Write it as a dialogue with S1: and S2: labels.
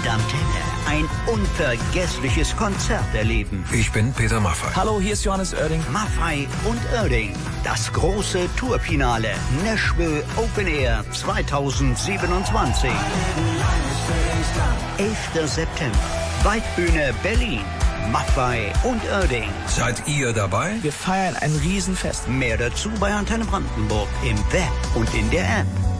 S1: mit Antenne ein unvergessliches Konzert erleben.
S2: Ich bin Peter Maffay.
S3: Hallo, hier ist Johannes Oerding.
S1: Maffay und Oerding. Das große Tourfinale. Nashville Open Air 2027. 11. September. Waldbühne Berlin. Maffay und Oerding.
S2: Seid ihr dabei?
S3: Wir feiern ein Riesenfest.
S1: Mehr dazu bei Antenne Brandenburg im Web und in der App.